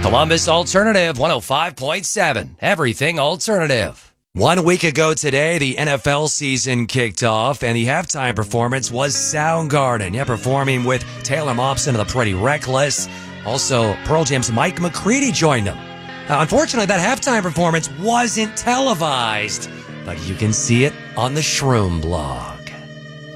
Columbus Alternative 105.7. Everything alternative. 1 week ago today, the NFL season kicked off, and the halftime performance was Soundgarden. Yeah, performing with Taylor Momsen of the Pretty Reckless. Also, Pearl Jam's Mike McCready joined them. Unfortunately, that halftime performance wasn't televised, but you can see it on the Shroom blog.